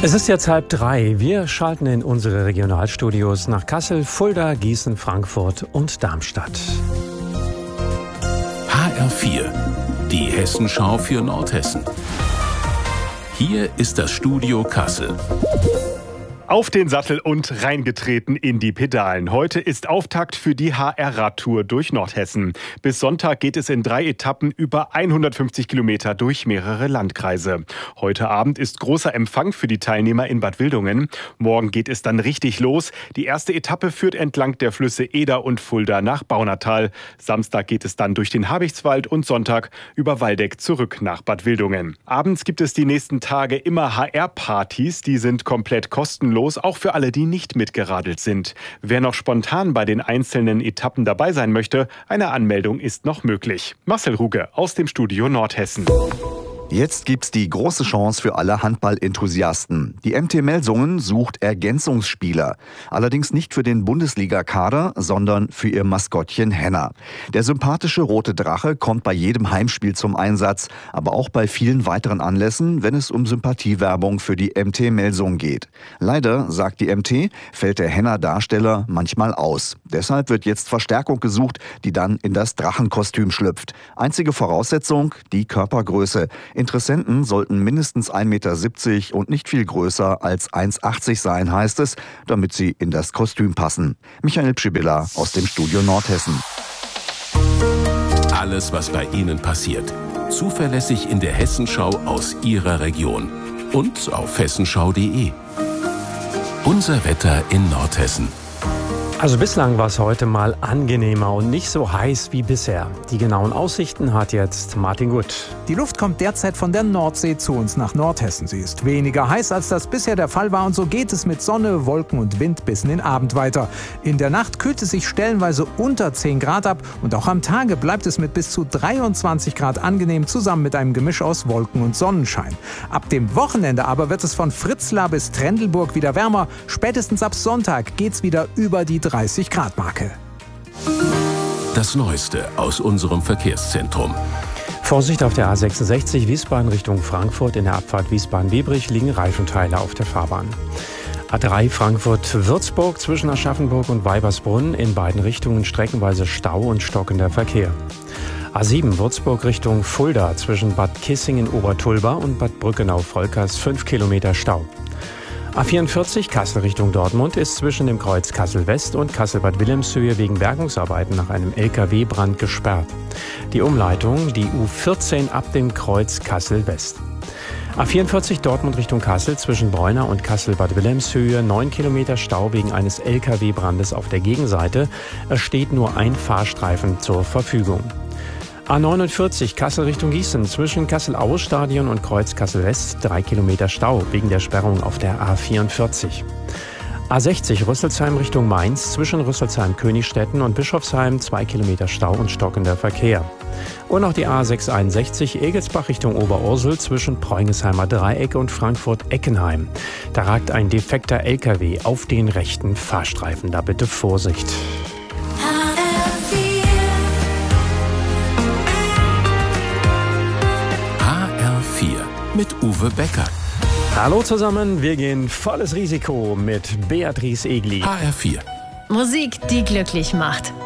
Es ist jetzt 2:30. Wir schalten in unsere Regionalstudios nach Kassel, Fulda, Gießen, Frankfurt und Darmstadt. HR4, die Hessenschau für Nordhessen. Hier ist das Studio Kassel. Auf den Sattel und reingetreten in die Pedalen. Heute ist Auftakt für die HR-Radtour durch Nordhessen. Bis Sonntag geht es in 3 Etappen über 150 Kilometer durch mehrere Landkreise. Heute Abend ist großer Empfang für die Teilnehmer in Bad Wildungen. Morgen geht es dann richtig los. Die erste Etappe führt entlang der Flüsse Eder und Fulda nach Baunatal. Samstag geht es dann durch den Habichtswald und Sonntag über Waldeck zurück nach Bad Wildungen. Abends gibt es die nächsten Tage immer HR-Partys. Die sind komplett kostenlos. Auch für alle, die nicht mitgeradelt sind. Wer noch spontan bei den einzelnen Etappen dabei sein möchte, eine Anmeldung ist noch möglich. Marcel Ruge aus dem Studio Nordhessen. Jetzt gibt's die große Chance für alle Handball-Enthusiasten. Die MT Melsungen sucht Ergänzungsspieler. Allerdings nicht für den Bundesliga-Kader, sondern für ihr Maskottchen Henna. Der sympathische rote Drache kommt bei jedem Heimspiel zum Einsatz, aber auch bei vielen weiteren Anlässen, wenn es um Sympathiewerbung für die MT Melsungen geht. Leider, sagt die MT, fällt der Henna-Darsteller manchmal aus. Deshalb wird jetzt Verstärkung gesucht, die dann in das Drachenkostüm schlüpft. Einzige Voraussetzung, die Körpergröße. Interessenten sollten mindestens 1,70 Meter und nicht viel größer als 1,80 sein, heißt es, damit sie in das Kostüm passen. Michael Pschibilla aus dem Studio Nordhessen. Alles, was bei Ihnen passiert. Zuverlässig in der Hessenschau aus Ihrer Region. Und auf hessenschau.de. Unser Wetter in Nordhessen. Also bislang war es heute mal angenehmer und nicht so heiß wie bisher. Die genauen Aussichten hat jetzt Martin Gut. Die Luft kommt derzeit von der Nordsee zu uns nach Nordhessen. Sie ist weniger heiß, als das bisher der Fall war, und so geht es mit Sonne, Wolken und Wind bis in den Abend weiter. In der Nacht kühlt es sich stellenweise unter 10 Grad ab und auch am Tage bleibt es mit bis zu 23 Grad angenehm, zusammen mit einem Gemisch aus Wolken und Sonnenschein. Ab dem Wochenende aber wird es von Fritzlar bis Trendelburg wieder wärmer. Spätestens ab Sonntag geht's wieder über die 30 Grad Marke. Das Neueste aus unserem Verkehrszentrum. Vorsicht auf der A66 Wiesbaden Richtung Frankfurt. In der Abfahrt Wiesbaden-Biebrich liegen Reifenteile auf der Fahrbahn. A3 Frankfurt-Würzburg zwischen Aschaffenburg und Weibersbrunn. In beiden Richtungen streckenweise Stau und stockender Verkehr. A7 Würzburg Richtung Fulda zwischen Bad Kissingen-Obertulba und Bad Brückenau-Volkers 5 Kilometer Stau. A44 Kassel Richtung Dortmund ist zwischen dem Kreuz Kassel-West und Kassel-Bad Wilhelmshöhe wegen Bergungsarbeiten nach einem LKW-Brand gesperrt. Die Umleitung, die U14 ab dem Kreuz Kassel-West. A44 Dortmund Richtung Kassel zwischen Bräuner und Kassel-Bad Wilhelmshöhe 9 Kilometer Stau wegen eines LKW-Brandes auf der Gegenseite. Es steht nur ein Fahrstreifen zur Verfügung. A49 Kassel Richtung Gießen zwischen Kassel-Aue-Stadion und Kreuz Kassel-West 3 Kilometer Stau wegen der Sperrung auf der A44. A60 Rüsselsheim Richtung Mainz zwischen Rüsselsheim-Königstetten und Bischofsheim 2 Kilometer Stau und stockender Verkehr. Und noch die A661 Egelsbach Richtung Oberursel zwischen Preungensheimer Dreieck und Frankfurt-Eckenheim. Da ragt ein defekter LKW auf den rechten Fahrstreifen. Da bitte Vorsicht. Mit Uwe Becker. Hallo zusammen, wir gehen volles Risiko mit Beatrice Egli. HR4. Musik, die glücklich macht.